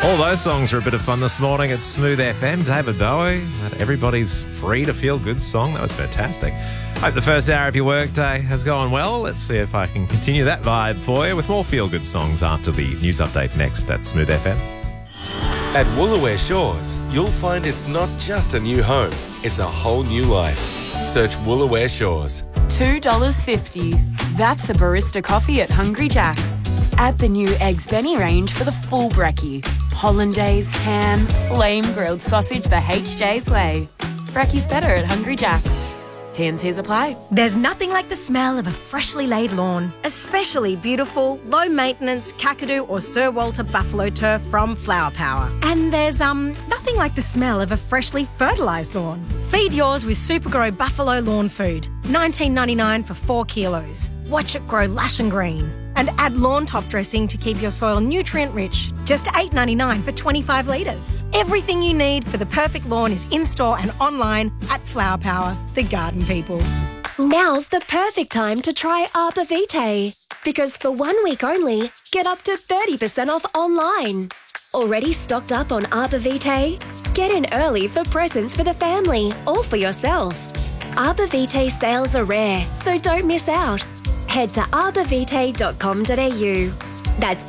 All those songs are a bit of fun this morning at Smooth FM. David Bowie, that Everybody's Free to Feel Good song. That was fantastic. Hope the first hour of your workday has gone well. Let's see if I can continue that vibe for you with more feel-good songs after the news update next at Smooth FM. At Woolooware Shores, you'll find it's not just a new home, it's a whole new life. Search Woolooware Shores. $2.50. That's a barista coffee at Hungry Jack's. Add the new Eggs Benny range for the full brekkie. Hollandaise, ham, flame-grilled sausage the HJ's way. Brekkie's better at Hungry Jack's. T&Cs apply. There's nothing like the smell of a freshly laid lawn, especially beautiful, low-maintenance Kakadu or Sir Walter buffalo turf from Flower Power. And there's nothing like the smell of a freshly fertilised lawn. Feed yours with Supergrow Buffalo Lawn Food, $19.99 for 4 kilos. Watch it grow lush and green. And add lawn top dressing to keep your soil nutrient-rich, just $8.99 for 25 litres. Everything you need for the perfect lawn is in-store and online at Flower Power, the garden people. Now's the perfect time to try Arbor Vitae, because for 1 week only, get up to 30% off online. Already stocked up on Arbor Vitae? Get in early for presents for the family or for yourself. Arbor Vitae sales are rare, so don't miss out. Head to arborvitae.com.au. That's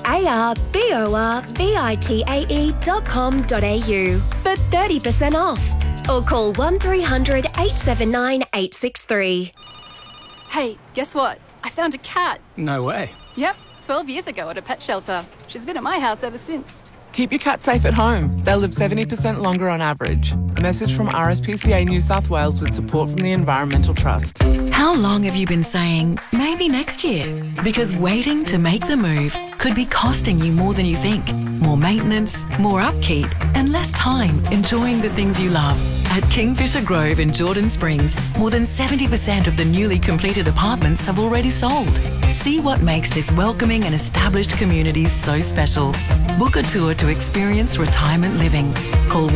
arborvitae.com.au for 30% off. Or call 1300 879 863. Hey, guess what? I found a cat. No way. Yep, 12 years ago at a pet shelter. She's been at my house ever since. Keep your cat safe at home. They'll live 70% longer on average. A message from RSPCA New South Wales with support from the Environmental Trust. How long have you been saying, maybe next year? Because waiting to make the move could be costing you more than you think. More maintenance, more upkeep, and less time enjoying the things you love. At Kingfisher Grove in Jordan Springs, more than 70% of the newly completed apartments have already sold. See what makes this welcoming and established community so special. Book a tour to experience retirement living. Call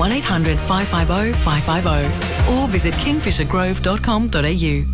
1-800-550-550 or visit kingfishergrove.com.au.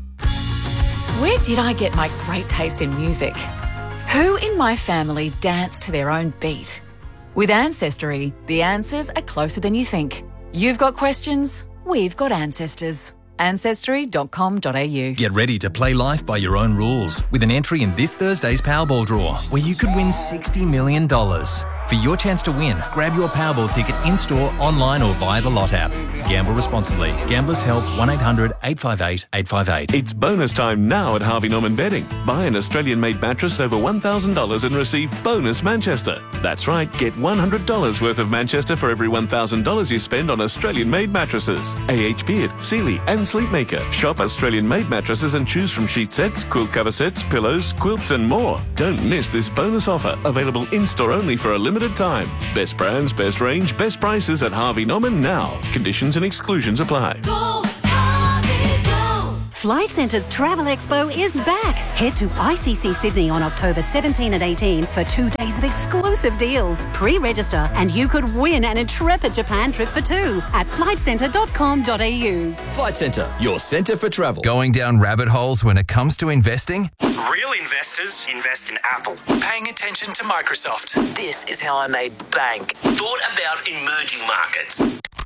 Where did I get my great taste in music? Who in my family danced to their own beat? With Ancestry, the answers are closer than you think. You've got questions, we've got ancestors. Ancestry.com.au. Get ready to play life by your own rules with an entry in this Thursday's Powerball draw, where you could win $60 million. For your chance to win, grab your Powerball ticket in-store, online or via the Lot app. Gamble responsibly. Gamblers Help 1-800-858-858. It's bonus time now at Harvey Norman Bedding. Buy an Australian-made mattress over $1,000 and receive bonus Manchester. That's right, get $100 worth of Manchester for every $1,000 you spend on Australian-made mattresses. AH Beard, Sealy and Sleepmaker. Shop Australian-made mattresses and choose from sheet sets, quilt cover sets, pillows, quilts and more. Don't miss this bonus offer. Available in-store only for a limited time. Best brands, best range, best prices at Harvey Norman now. Conditions and exclusions apply. Go, Harvey, go. Flight Centre's Travel Expo is back. Head to ICC Sydney on October 17 and 18 for 2 days of exclusive deals. Pre-register and you could win an intrepid Japan trip for 2 at flightcentre.com.au. Flight Centre, your centre for travel. Going down rabbit holes when it comes to investing? Real investors invest in Apple. Paying attention to Microsoft. This is how I made bank. Thought about emerging markets.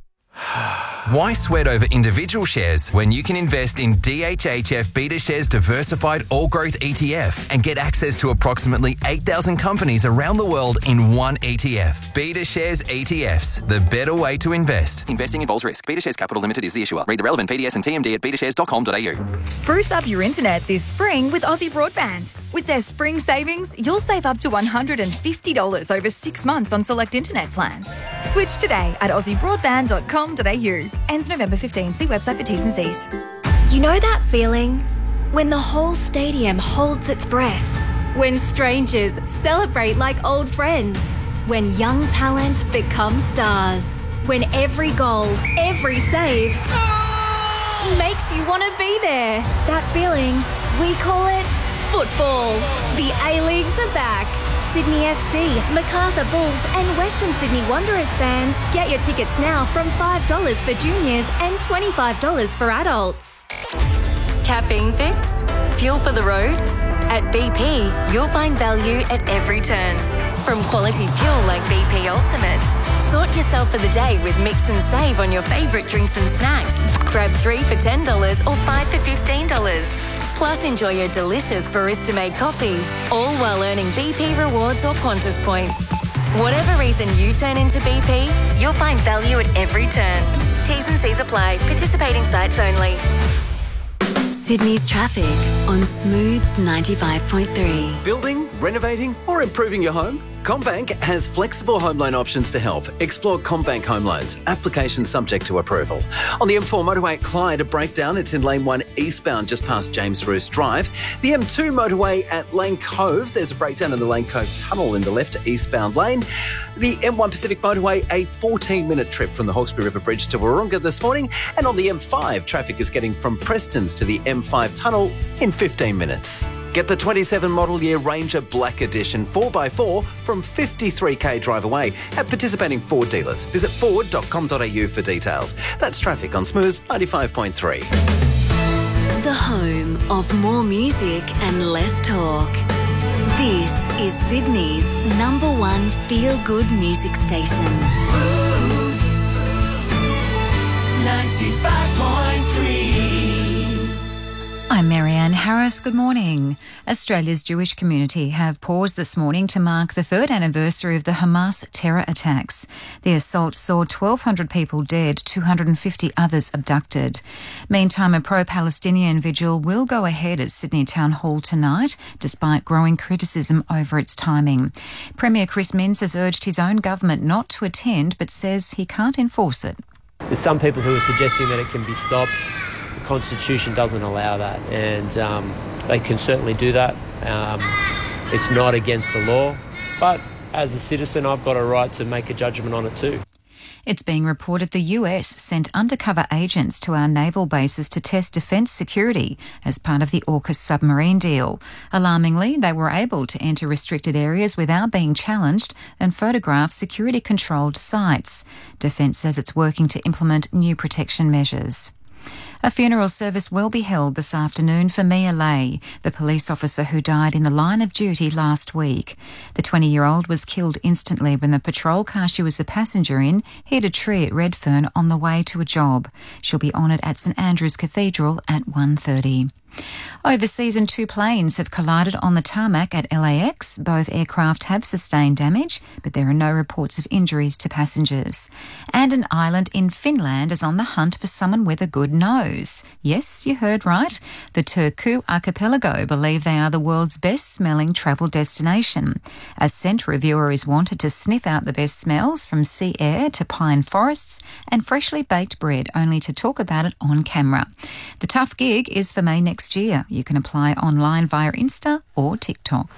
Why sweat over individual shares when you can invest in DHHF BetaShares Diversified All Growth ETF and get access to approximately 8,000 companies around the world in one ETF? BetaShares ETFs, the better way to invest. Investing involves risk. BetaShares Capital Limited is the issuer. Read the relevant PDS and TMD at betashares.com.au. Spruce up your internet this spring with Aussie Broadband. With their spring savings, you'll save up to $150 over 6 months on select internet plans. Switch today at aussiebroadband.com.au. Ends November 15. See website for T's and C's. You know that feeling? When the whole stadium holds its breath. When strangers celebrate like old friends. When young talent becomes stars. When every goal, every save makes you want to be there. That feeling, we call it football. The A-Leagues are back. Sydney FC, Macarthur Bulls and Western Sydney Wanderers fans. Get your tickets now from $5 for juniors and $25 for adults. Caffeine fix? Fuel for the road? At BP, you'll find value at every turn. from quality fuel like BP Ultimate. Sort yourself for the day with Mix and Save on your favourite drinks and snacks. Grab 3 for $10 or 5 for $15. Plus, enjoy your delicious barista-made coffee, all while earning BP rewards or Qantas points. Whatever reason you turn into BP, you'll find value at every turn. T's and C's apply. Participating sites only. Sydney's traffic on Smooth 95.3. Building, renovating, or improving your home? CommBank has flexible home loan options to help. Explore CommBank Home Loans. Application subject to approval. On the M4 motorway at Clyde, a breakdown. It's in lane 1 eastbound just past James Roos Drive. The M2 motorway at Lane Cove. There's a breakdown in the Lane Cove tunnel in the left eastbound lane. The M1 Pacific motorway, a 14-minute trip from the Hawkesbury River Bridge to Wahroonga this morning. And on the M5, traffic is getting from Prestons to the M5 tunnel in 15 minutes. Get the 27 model year Ranger Black Edition 4x4 from 53k drive away at participating Ford dealers. Visit ford.com.au for details. That's traffic on Smooth 95.3. The home of more music and less talk. This is Sydney's #1 feel-good music station. Smooth 95.3. I'm Marianne Harris. Good morning. Australia's Jewish community have paused this morning to mark the 3rd anniversary of the Hamas terror attacks. The assault saw 1,200 people dead, 250 others abducted. Meantime, a pro-Palestinian vigil will go ahead at Sydney Town Hall tonight, despite growing criticism over its timing. Premier Chris Minns has urged his own government not to attend, but says he can't enforce it. There's some people who are suggesting that it can be stopped. The Constitution doesn't allow that, and they can certainly do that. It's not against the law, but as a citizen, I've got a right to make a judgment on it too. It's being reported the US sent undercover agents to our naval bases to test defence security as part of the AUKUS submarine deal. Alarmingly, they were able to enter restricted areas without being challenged and photograph security-controlled sites. Defence says it's working to implement new protection measures. A funeral service will be held this afternoon for Mia Lay, the police officer who died in the line of duty last week. The 20-year-old was killed instantly when the patrol car she was a passenger in hit a tree at Redfern on the way to a job. She'll be honoured at St Andrew's Cathedral at 1:30. Overseas, 2 planes have collided on the tarmac at LAX. Both aircraft have sustained damage, but there are no reports of injuries to passengers. And an island in Finland is on the hunt for someone with a good nose. Yes, you heard right. The Turku Archipelago believe they are the world's best-smelling travel destination. A scent reviewer is wanted to sniff out the best smells, from sea air to pine forests and freshly baked bread, only to talk about it on camera. The tough gig is for May next year. You can apply online via Insta or TikTok.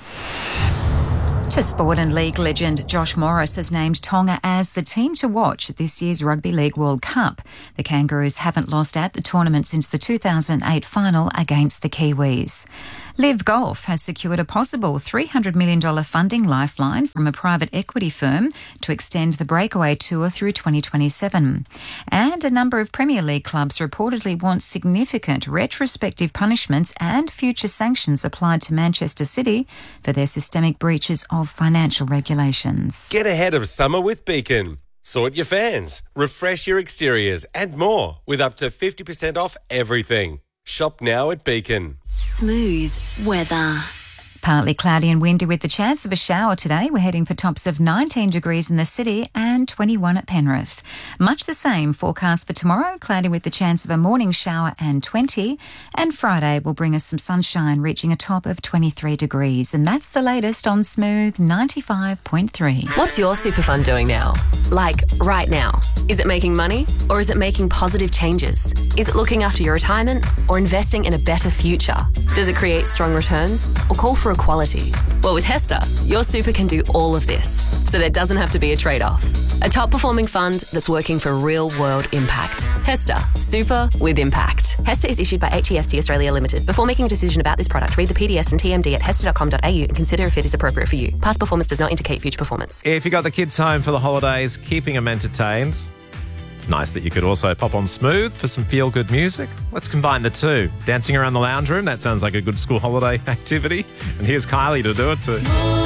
To sport, and league legend Josh Morris has named Tonga as the team to watch at this year's Rugby League World Cup. The Kangaroos haven't lost at the tournament since the 2008 final against the Kiwis. Liv Golf has secured a possible $300 million funding lifeline from a private equity firm to extend the Breakaway Tour through 2027. And a number of Premier League clubs reportedly want significant retrospective punishments and future sanctions applied to Manchester City for their systemic breaches of financial regulations. Get ahead of summer with Beacon. Sort your fans, refresh your exteriors and more with up to 50% off everything. Shop now at Beacon. Smooth weather. Partly cloudy and windy with the chance of a shower today. We're heading for tops of 19 degrees in the city and 21 at Penrith. Much the same forecast for tomorrow, cloudy with the chance of a morning shower and 20. And Friday will bring us some sunshine, reaching a top of 23 degrees. And that's the latest on Smooth 95.3. What's your super fund doing now? Like, right now? Is it making money or is it making positive changes? Is it looking after your retirement or investing in a better future? Does it create strong returns or call for equality? Well, with HESTA, your super can do all of this, so there doesn't have to be a trade-off. A top-performing fund that's working for real-world impact. HESTA, super with impact. HESTA is issued by HEST Australia Limited. Before making a decision about this product, read the PDS and TMD at hesta.com.au and consider if it is appropriate for you. Past performance does not indicate future performance. If you got the kids home for the holidays, keeping them entertained, it's nice that you could also pop on Smooth for some feel-good music. Let's combine the two. Dancing around the lounge room, that sounds like a good school holiday activity. And here's Kylie to do it too.